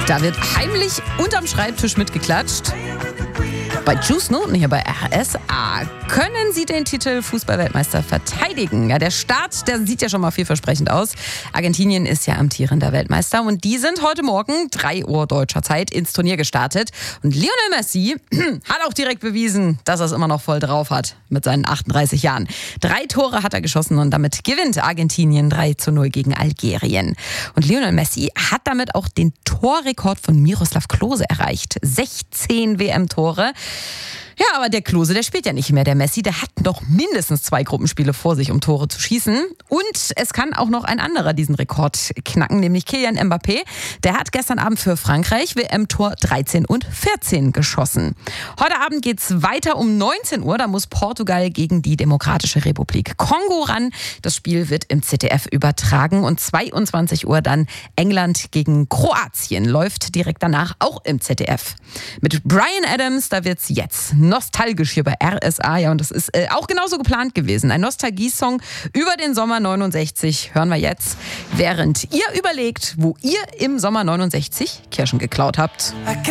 Da wird heimlich unterm Schreibtisch mitgeklatscht. Bei Juice Noten hier bei RSA. Können Sie den Titel Fußballweltmeister verteidigen? Ja, der Start, der sieht ja schon mal vielversprechend aus. Argentinien ist ja amtierender Weltmeister und die sind heute Morgen 3 Uhr deutscher Zeit ins Turnier gestartet. Und Lionel Messi hat auch direkt bewiesen, dass er es immer noch voll drauf hat mit seinen 38 Jahren. 3 Tore hat er geschossen und damit gewinnt Argentinien 3:0 gegen Algerien. Und Lionel Messi hat damit auch den Torrekord von Miroslav Klose erreicht. 16 WM-Tore. Ja, aber der Klose, der spielt ja nicht mehr. Der Messi, der hat noch mindestens 2 Gruppenspiele vor sich, um Tore zu schießen. Und es kann auch noch ein anderer diesen Rekord knacken, nämlich Kylian Mbappé. Der hat gestern Abend für Frankreich WM-Tor 13 und 14 geschossen. Heute Abend geht's weiter um 19 Uhr. Da muss Portugal gegen die Demokratische Republik Kongo ran. Das Spiel wird im ZDF übertragen. Und 22 Uhr dann England gegen Kroatien. Läuft direkt danach auch im ZDF. Mit Bryan Adams, da wird's jetzt nostalgisch hier bei RSA. Ja, und das ist auch genauso geplant gewesen. Ein Nostalgie-Song über den Sommer 69 hören wir jetzt, während ihr überlegt, wo ihr im Sommer 69 Kirschen geklaut habt.